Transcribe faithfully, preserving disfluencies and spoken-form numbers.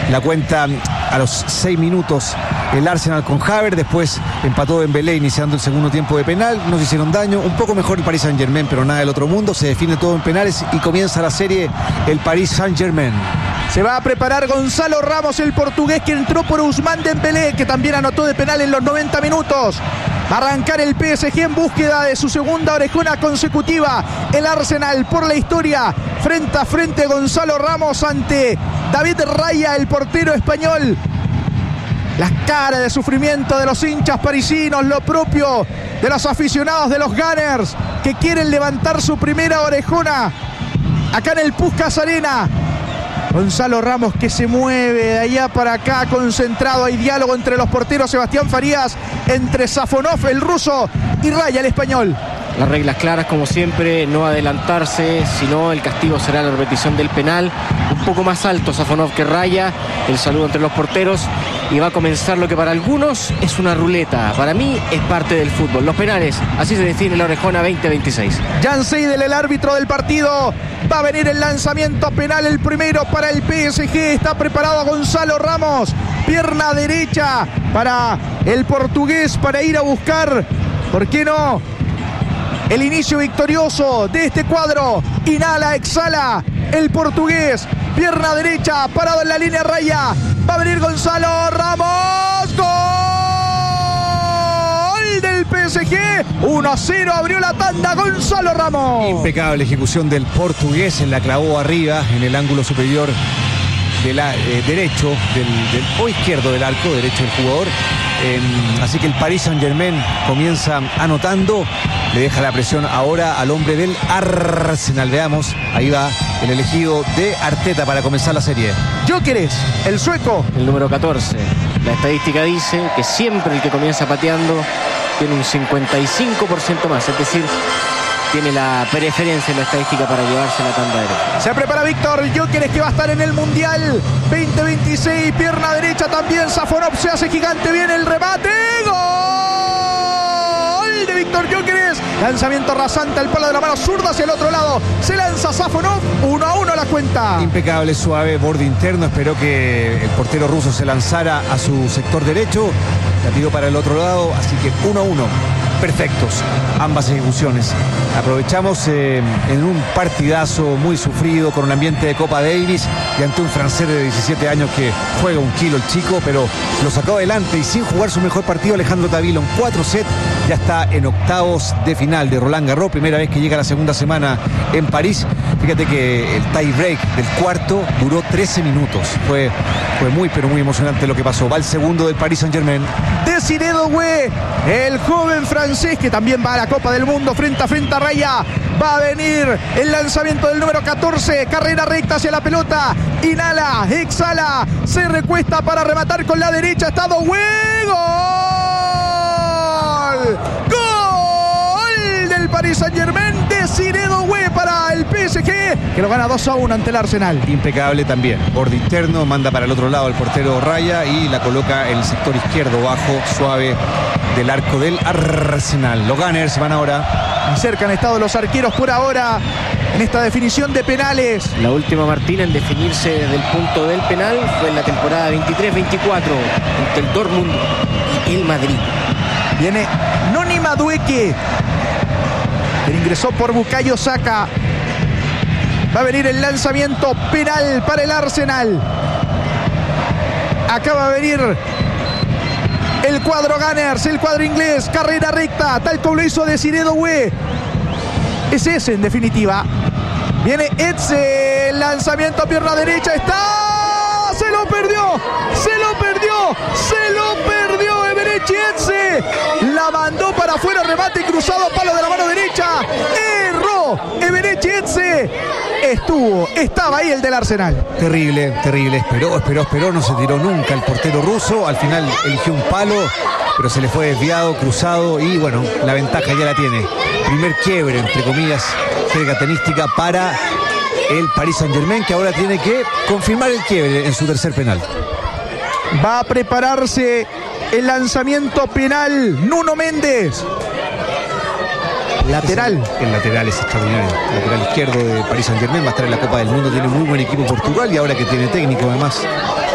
la cuenta a los seis minutos el Arsenal con Havertz, después empató Dembélé iniciando el segundo tiempo de penal, no se hicieron daño, un poco mejor el Paris Saint-Germain, pero nada del otro mundo, se define todo en penales y comienza la serie el Paris Saint-Germain. Se va a preparar Gonzalo Ramos, el portugués que entró por Ousmane Dembélé, que también anotó de penal en los noventa minutos. Va a arrancar el P S G en búsqueda de su segunda orejona consecutiva. El Arsenal por la historia, frente a frente Gonzalo Ramos ante David Raya, el portero español. Las caras de sufrimiento de los hinchas parisinos, lo propio de los aficionados de los Gunners, que quieren levantar su primera orejona acá en el Puskás Arena. Gonzalo Ramos que se mueve de allá para acá, concentrado. Hay diálogo entre los porteros, Sebastián Farías, entre Safonov, el ruso, y Raya, el español. Las reglas claras como siempre, no adelantarse, sino el castigo será la repetición del penal. Un poco más alto Safonov que Raya, el saludo entre los porteros, y va a comenzar lo que para algunos es una ruleta. Para mí es parte del fútbol. Los penales, así se define la orejona veinte veintiséis. Jan Seidel, el árbitro del partido. Va a venir el lanzamiento penal, el primero para el P S G. Está preparado Gonzalo Ramos, pierna derecha para el portugués para ir a buscar, ¿por qué no?, el inicio victorioso de este cuadro. Inhala, exhala el portugués, pierna derecha, parado en la línea raya. Va a venir Gonzalo Ramos. Gol del P S G. uno a cero, abrió la tanda Gonzalo Ramos. Impecable ejecución del portugués, la clavó arriba en el ángulo superior del eh, derecho del, del, o izquierdo del arco, derecho del jugador. Eh, así que el Paris Saint-Germain comienza anotando, le deja la presión ahora al hombre del Arsenal. Veamos, ahí va el elegido de Arteta para comenzar la serie. Gyökeres, el sueco, el número catorce. La estadística dice que siempre el que comienza pateando tiene un cincuenta y cinco por ciento más, es decir, tiene la preferencia en la estadística para llevarse la tanda derecha. Se prepara Víctor Gyökeres, que va a estar en el Mundial veinte veintiséis, pierna derecha también. Safonov se hace gigante, viene el remate. ¡Gol de Víctor Gyökeres! Lanzamiento rasante al palo de la mano zurda hacia el otro lado. Se lanza Safonov, uno a uno la cuenta. Impecable, suave, borde interno. Esperó que el portero ruso se lanzara a su sector derecho. La tiró para el otro lado, así que uno a uno. Perfectos ambas ejecuciones. Aprovechamos eh, en un partidazo muy sufrido, con un ambiente de Copa Davis y ante un francés de diecisiete años que juega un kilo el chico, pero lo sacó adelante y sin jugar su mejor partido. Alejandro Tavilo en cuatro sets ya está en octavos de final de Roland Garros, primera vez que llega la segunda semana en París. Fíjate que el tie break del cuarto duró trece minutos. Fue, fue muy pero muy emocionante lo que pasó. Va el segundo del Paris Saint-Germain. Desiré Doué, el joven francés que también va a la Copa del Mundo, frente a frente a Raya. Va a venir el lanzamiento del número catorce, carrera recta hacia la pelota. Inhala, exhala, se recuesta para rematar con la derecha. Está Doué. ¡Gol! ¡Gol del Paris Saint-Germain! Desiré Doué para el P S G, que lo gana dos a uno ante el Arsenal. Impecable también, borde interno, manda para el otro lado el portero Raya y la coloca en el sector izquierdo, bajo, suave del arco del Arsenal. Los Gunners van ahora. Cerca han estado los arqueros por ahora en esta definición de penales. La última, Martina, en definirse desde el punto del penal fue en la temporada veintitrés veinticuatro entre el Dortmund y el Madrid. Viene Noni Madueke, que ingresó por Bukayo Saka. Va a venir el lanzamiento penal para el Arsenal. Acá va a venir el cuadro Gunners, el cuadro inglés. Carrera recta, tal como lo hizo Desiré Doué. Es ese en definitiva. Viene Etze, el lanzamiento a pierna derecha. Está, se lo perdió, se lo perdió, se lo perdió Eberechi Etze. La mandó para afuera, remate cruzado, palo de la mano derecha. Erró Eberechi Etze. Estuvo, estaba ahí el del Arsenal. Terrible, terrible. Esperó, esperó, esperó. No se tiró nunca el portero ruso. Al final eligió un palo, pero se le fue desviado, cruzado. Y bueno, la ventaja ya la tiene. Primer quiebre, entre comillas, jerga tenística para el Paris Saint-Germain, que ahora tiene que confirmar el quiebre en su tercer penal. Va a prepararse el lanzamiento penal Nuno Méndez. Lateral. El, el lateral es extraordinario. El lateral izquierdo de Paris Saint-Germain va a estar en la Copa del Mundo. Tiene muy buen equipo Portugal y ahora que tiene técnico además.